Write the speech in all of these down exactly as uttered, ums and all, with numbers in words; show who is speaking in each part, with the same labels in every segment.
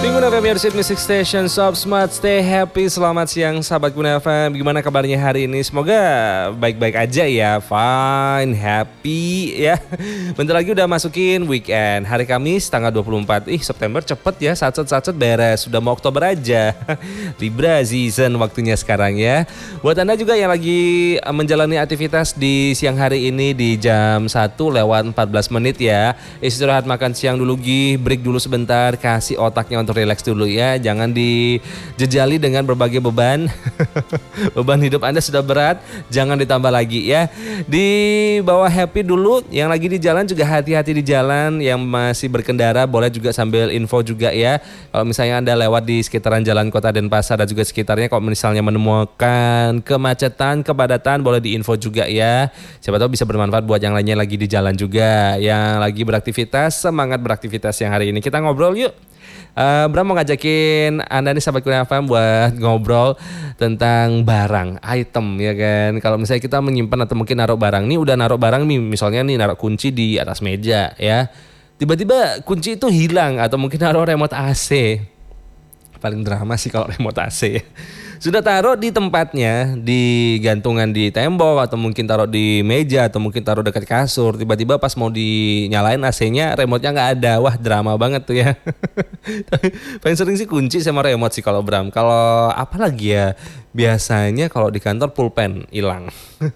Speaker 1: Pengguna F M, your Sip Music Station, Sob Smart, stay happy. Selamat siang sahabat Pengguna F M. Gimana kabarnya hari ini? Semoga baik-baik aja ya, fine, happy ya. Bentar lagi udah masukin weekend. Hari Kamis tanggal dua puluh empat. Ih, September cepet ya, sacet-sacet beres. Sudah mau Oktober aja. Libra season waktunya sekarang ya. Buat Anda juga yang lagi menjalani aktivitas di siang hari ini di jam satu lewat empat belas menit ya. Istirahat makan siang dulu, Gi. Break dulu sebentar, kasih otaknya untuk relax dulu ya. Jangan dijejali dengan berbagai beban. Beban hidup Anda sudah berat, jangan ditambah lagi ya. Di bawah happy dulu. Yang lagi di jalan juga hati-hati di jalan. Yang masih berkendara boleh juga sambil info juga ya. Kalau misalnya Anda lewat di sekitaran Jalan Kota Denpasar dan juga sekitarnya, kalau misalnya menemukan kemacetan, kepadatan, boleh diinfo juga ya. Siapa tahu bisa bermanfaat buat yang lainnya lagi di jalan juga. Yang lagi beraktivitas, semangat beraktivitas yang hari ini. Kita ngobrol yuk. Uh, Bram mau ngajakin Anda nih sahabat Kurnia F M buat ngobrol tentang barang, item ya kan. Kalau misalnya kita menyimpan atau mungkin naruh barang nih, udah naruh barang nih, misalnya nih naruh kunci di atas meja ya. Tiba-tiba kunci itu hilang atau mungkin naruh remote A C. Paling drama sih kalau remote A C ya. Sudah taruh di tempatnya, digantungan di tembok atau mungkin taruh di meja atau mungkin taruh dekat kasur. Tiba-tiba pas mau dinyalain A C-nya, remote-nya nggak ada. Wah, drama banget tuh ya. Paling sering sih kunci sama remote sih kalau Bram. Kalau apa lagi ya? Biasanya kalau di kantor pulpen hilang.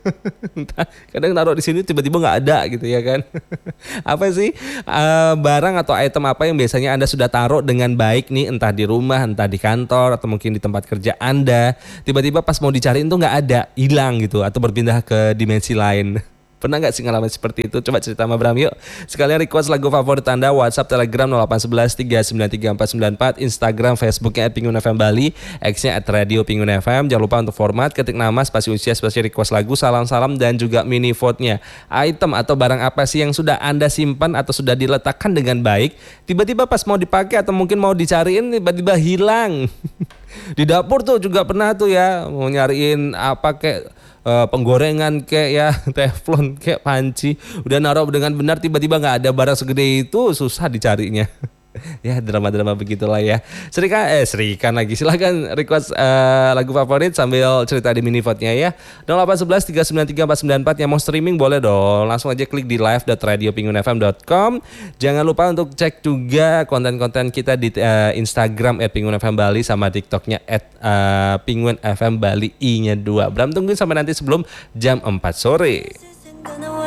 Speaker 1: Kadang taruh di sini tiba-tiba nggak ada gitu ya kan. Apa sih uh, barang atau item apa yang biasanya Anda sudah taruh dengan baik nih, entah di rumah, entah di kantor atau mungkin di tempat kerja Anda, tiba-tiba pas mau dicariin tuh nggak ada, hilang gitu atau berpindah ke dimensi lain. Pernah gak sih ngalamin seperti itu? Coba cerita sama Bram yuk. Sekalian request lagu favorit Anda, WhatsApp, Telegram nol delapan satu satu tiga sembilan tiga empat sembilan empat, Instagram, Facebooknya at Pengguna F M Bali, X-nya at Radio Pengguna F M. Jangan lupa untuk format, ketik nama, spasi usia, spasi request lagu, salam-salam dan juga mini vote-nya. Item atau barang apa sih yang sudah Anda simpan atau sudah diletakkan dengan baik, tiba-tiba pas mau dipakai atau mungkin mau dicariin tiba-tiba hilang. Di dapur tuh juga pernah tuh ya, mau nyariin apa kayak Uh, penggorengan kayak ya, teflon kayak panci, udah naruh dengan benar tiba-tiba nggak ada barang segede itu, susah dicarinya. Ya drama-drama begitulah ya. Serikan eh serikan lagi. Silahkan request uh, lagu favorit sambil cerita di mini vote-nya ya. nol delapan satu satu tiga sembilan tiga empat sembilan empat. Yang mau streaming boleh dong. Langsung aja klik di live dot radio pengguna f m dot com. Jangan lupa untuk cek juga konten-konten kita di uh, Instagram at pengguna f m bali sama TikToknya at uh, pengguna f m bali i-nya dua. Bram tungguin sampai nanti sebelum jam empat sore.